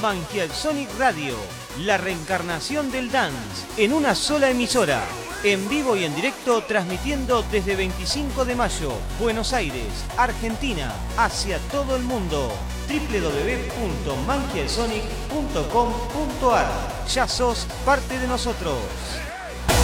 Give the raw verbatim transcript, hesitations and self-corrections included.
Manjial Sonic Radio, la reencarnación del dance en una sola emisora. En vivo y en directo, transmitiendo desde veinticinco de mayo, Buenos Aires, Argentina, hacia todo el mundo. doble u doble u doble u punto manjial sonic punto com punto ar. Ya sos parte de nosotros.